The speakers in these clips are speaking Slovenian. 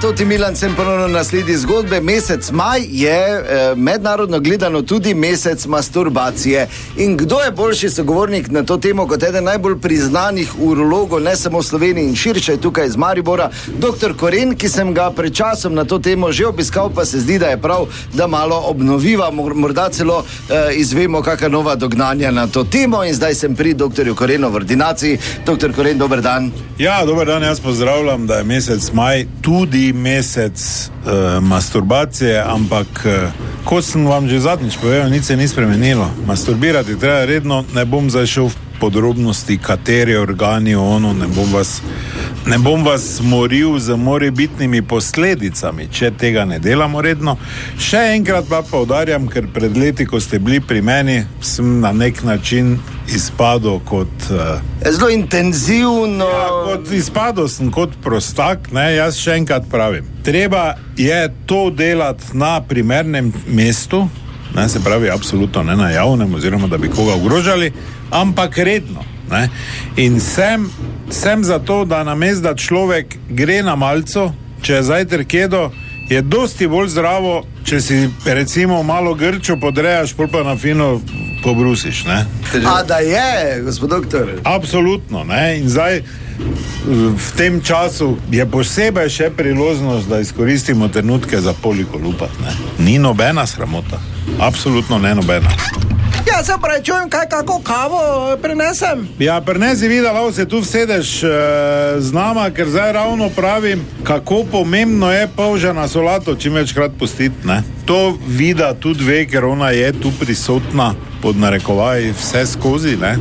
Toti Milan, sem ponovno na sledi zgodbe. Mesec maj je mednarodno gledano tudi mesec masturbacije. In kdo je boljši sogovornik na to temo kot eden najbolj priznanih urologov, ne samo v Sloveniji in širše, tukaj iz Maribora, dr. Koren, ki sem ga pred časom na to temo že obiskal, pa se zdi, da je prav, da malo obnoviva, morda celo izvemo kakšna nova dognanja na to temo. In zdaj sem pri dr. Korenu v ordinaciji. Dr. Koren, dober dan. Ja, dober dan, jaz pozdravljam, da je mesec maj tudi mesec masturbacije, ampak kot sem vam že zadnjič povedal, nič se ni spremenilo. Masturbirati treba redno, ne bom zdaj šel v podrobnosti, kateri organi ne bom vas moril z morebitnimi posledicami, če tega ne delamo redno. Še enkrat pa poudarjam, ker pred leti, ko ste bili pri meni, sem na nek način izpadel kot... Zelo intenzivno... Ja, izpadel sem kot prostak, ne, jaz še enkrat pravim. Treba je to delati na primernem mestu, ne, se pravi, absolutno ne na javnem, oziroma da bi koga ogrožali, ampak redno. Ne. In sem za to, da namesto da človek gre na malco, če je zajtrk jedo, je dosti bolj zdravo, če si recimo malo grčo podrejaš, pol pa na fino pobrusiš. Ne. A da je, gospod doktor? Absolutno, ne. In zdaj v tem času je posebej še priložnost, da izkoristimo trenutke za polikolupat. Ne. Ni nobena sramota. Absolutno ne nobena. Ja, se pravi, čujem, kako kavo prinesem? Ja, prinesi videla, se tu vsedeš z nama, ker zdaj ravno pravim, kako pomembno je polžana solato čim večkrat pustiti, ne. To Vida tudi ve, ker ona je tu prisotna, pod narekovaj, vse skozi, ne.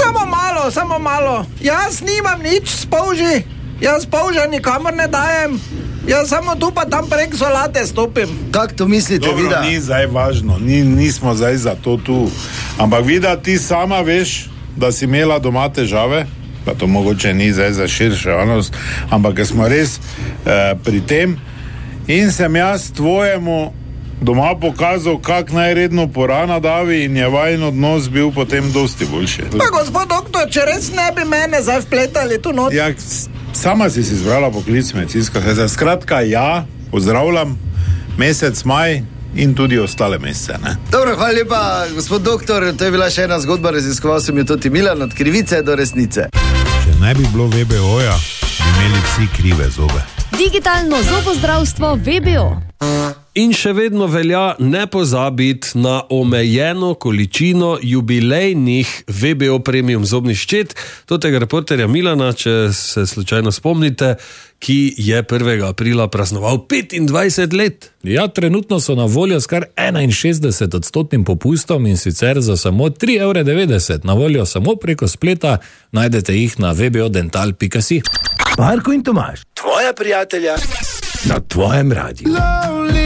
Samo malo. Jaz nimam nič s polži. Jaz polža nikamor ne dajem. Jaz samo tu pa tam prek solate stopim. Kako to mislite, Dobro, Vida? Ni zdaj važno, nismo zdaj za to tu. Ampak Vida, ti sama veš, da si imela doma težave, pa to mogoče ni zdaj za širšo javnost, ampak smo res pri tem. In sem jaz tvojemu doma pokazal, kak najredno porana davi, in je vajen odnos bil potem dosti boljši. Pa gospod doktor, če res ne bi mene zdaj vpletali tu not. Ja, sama si izbrala poklic medicinska sestra. Skratka, ja, pozdravljam mesec maj in tudi ostale mesece, ne. Dobro, hvala lepa, gospod doktor. To je bila še ena zgodba, raziskoval sem jo Toti Milan, od krivice do resnice. Če ne bi bilo VBO-ja, bi imeli vsi krive zobe. Digitalno zobozdravstvo VBO. In še vedno velja ne pozabiti na omejeno količino jubilejnih VBO premium zobnih ščet. Tega reporterja Milana, če se slučajno spomnite, ki je 1. aprila praznoval 25 let. Ja, trenutno so na voljo s kar 61% popustom, in sicer za samo 3,90 €. Na voljo samo preko spleta, najdete jih na vbodental.si. Marko in Tomaž, Tvoja prijatelja na tvojem radiju.